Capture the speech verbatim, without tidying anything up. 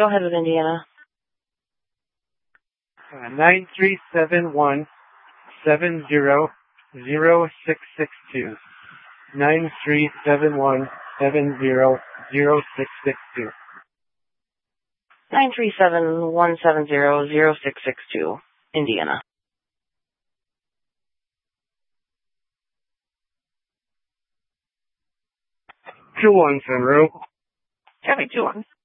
Go ahead with Indiana. Uh, nine three seven one seven zero zero six six two. Nine three seven one seven zero zero six six two. Nine three seven one seven zero zero six six two. Indiana. Two one, Senru. Copy two one.